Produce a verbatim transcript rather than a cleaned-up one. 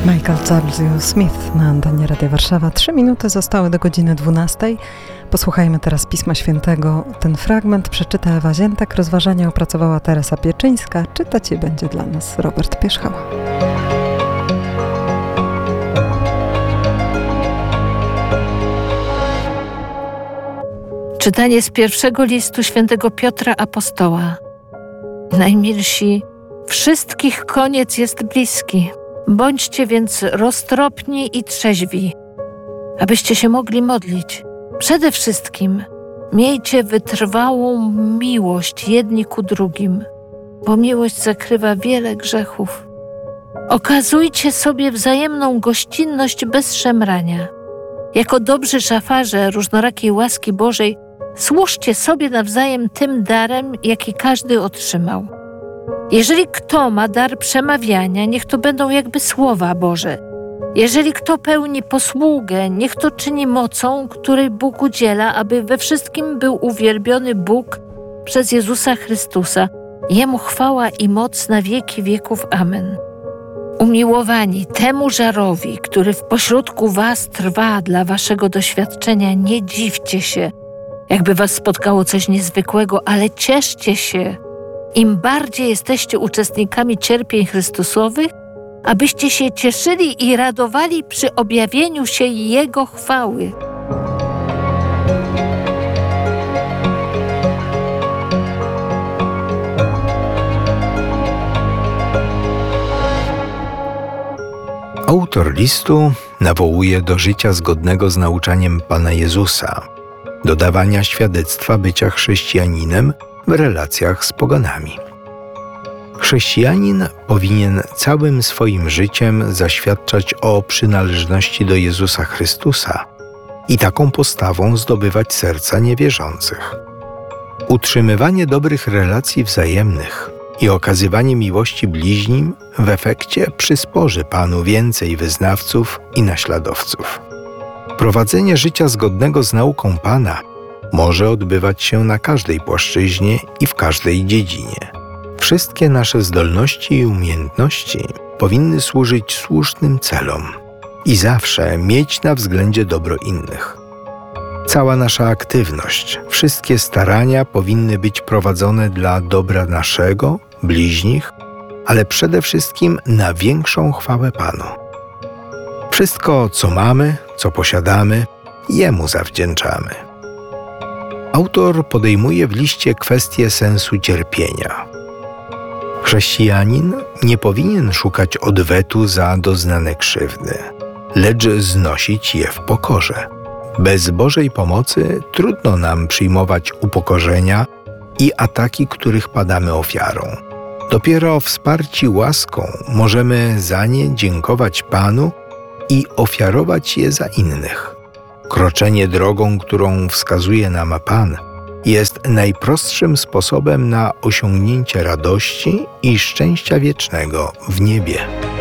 Michael W. Smith na antenie Radia Warszawa. Trzy minuty zostały do godziny dwunastej. Posłuchajmy teraz Pisma Świętego. Ten fragment przeczyta Ewa Ziętek, rozważania opracowała Teresa Pieczyńska. Czytać je będzie dla nas Robert Pierzchała. Czytanie z pierwszego listu świętego Piotra Apostoła. Najmilsi, wszystkich koniec jest bliski. Bądźcie więc roztropni i trzeźwi, abyście się mogli modlić. Przede wszystkim miejcie wytrwałą miłość jedni ku drugim, bo miłość zakrywa wiele grzechów. Okazujcie sobie wzajemną gościnność bez szemrania. Jako dobrzy szafarze różnorakiej łaski Bożej służcie sobie nawzajem tym darem, jaki każdy otrzymał. Jeżeli kto ma dar przemawiania, niech to będą jakby słowa Boże. Jeżeli kto pełni posługę, niech to czyni mocą, której Bóg udziela, aby we wszystkim był uwielbiony Bóg przez Jezusa Chrystusa. Jemu chwała i moc na wieki wieków. Amen. Umiłowani, temu żarowi, który w pośrodku was trwa dla waszego doświadczenia, nie dziwcie się, jakby was spotkało coś niezwykłego, ale cieszcie się. Im bardziej jesteście uczestnikami cierpień Chrystusowych, abyście się cieszyli i radowali przy objawieniu się Jego chwały. Autor listu nawołuje do życia zgodnego z nauczaniem Pana Jezusa, do dawania świadectwa bycia chrześcijaninem w relacjach z poganami. Chrześcijanin powinien całym swoim życiem zaświadczać o przynależności do Jezusa Chrystusa i taką postawą zdobywać serca niewierzących. Utrzymywanie dobrych relacji wzajemnych i okazywanie miłości bliźnim w efekcie przysporzy Panu więcej wyznawców i naśladowców. Prowadzenie życia zgodnego z nauką Pana może odbywać się na każdej płaszczyźnie i w każdej dziedzinie. Wszystkie nasze zdolności i umiejętności powinny służyć słusznym celom i zawsze mieć na względzie dobro innych. Cała nasza aktywność, wszystkie starania powinny być prowadzone dla dobra naszego, bliźnich, ale przede wszystkim na większą chwałę Panu. Wszystko, co mamy, co posiadamy, Jemu zawdzięczamy. Autor podejmuje w liście kwestię sensu cierpienia. Chrześcijanin nie powinien szukać odwetu za doznane krzywdy, lecz znosić je w pokorze. Bez Bożej pomocy trudno nam przyjmować upokorzenia i ataki, których padamy ofiarą. Dopiero wsparci łaską możemy za nie dziękować Panu i ofiarować je za innych. Kroczenie drogą, którą wskazuje nam Pan, jest najprostszym sposobem na osiągnięcie radości i szczęścia wiecznego w niebie.